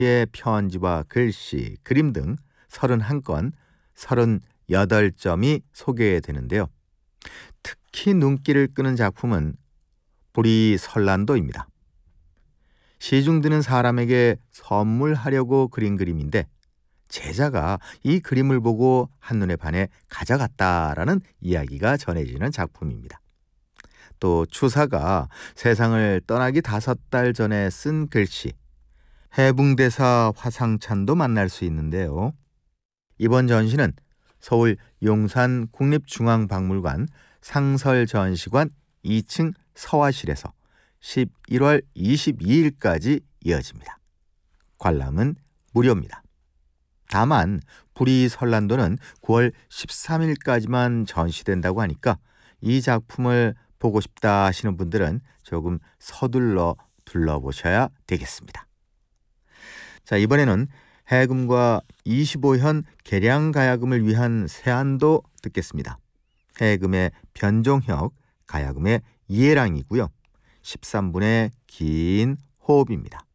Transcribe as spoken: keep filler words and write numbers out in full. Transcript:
의 편지와 글씨, 그림 등 서른한 건, 서른여덟 점이 소개되는데요. 특히 눈길을 끄는 작품은 보리설란도입니다. 시중 드는 사람에게 선물하려고 그린 그림인데 제자가 이 그림을 보고 한눈에 반해 가져갔다라는 이야기가 전해지는 작품입니다. 또 추사가 세상을 떠나기 다섯 달 전에 쓴 글씨, 해붕대사 화상찬도 만날 수 있는데요. 이번 전시는 서울 용산 국립중앙박물관 상설전시관 이 층 서화실에서 십일월 이십이일까지 이어집니다. 관람은 무료입니다. 다만 보리설란도는 구월 십삼일까지만 전시된다고 하니까 이 작품을 보고 싶다 하시는 분들은 조금 서둘러 둘러보셔야 되겠습니다. 자, 이번에는 해금과 이십오 현 개량가야금을 위한 세안도 듣겠습니다. 해금의 변종혁, 가야금의 이해랑이고요. 십삼 분의 긴 호흡입니다.